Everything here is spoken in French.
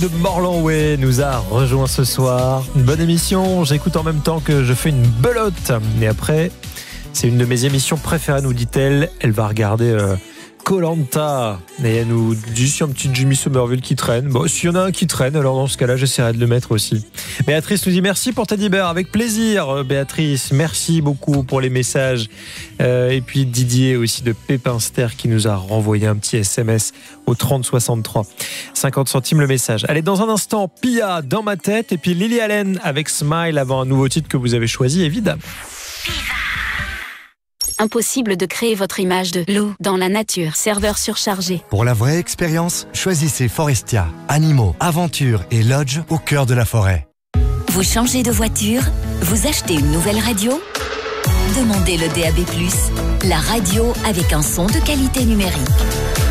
de Morlanway nous a rejoint ce soir. Une bonne émission, j'écoute en même temps que je fais une belote. Et après, c'est une de mes émissions préférées, nous dit-elle. Elle va regarder Koh-Lanta. Et elle nous dit si un petit Jimmy Somerville qui traîne. Bon, s'il y en a un qui traîne, alors dans ce cas-là, j'essaierai de le mettre aussi. Béatrice nous dit merci pour Teddy Bear. Avec plaisir, Béatrice. Merci beaucoup pour les messages. Et puis Didier aussi de Pépinster qui nous a renvoyé un petit SMS au 3063. 50 centimes le message. Allez, dans un instant, Pia dans ma tête. Et puis Lily Allen avec Smile avant un nouveau titre que vous avez choisi, évidemment. Impossible de créer votre image de loup dans la nature. Serveur surchargé. Pour la vraie expérience, choisissez Forestia. Animaux, aventures et lodge au cœur de la forêt. Vous changez de voiture? Vous achetez une nouvelle radio? Demandez le DAB+, la radio avec un son de qualité numérique.